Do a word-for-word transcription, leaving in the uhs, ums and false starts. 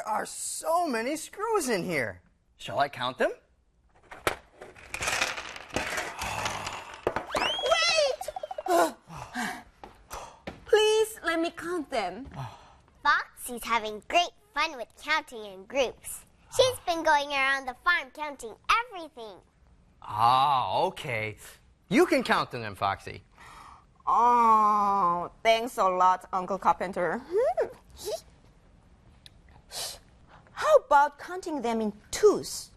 There are so many screws in here. Shall I count them? Wait! Please let me count them. Foxy's having great fun with counting in groups. She's been going around the farm counting everything. Ah, okay. You can count them then, Foxy. Oh, thanks a lot, Uncle Carpenter. How about counting them in twos?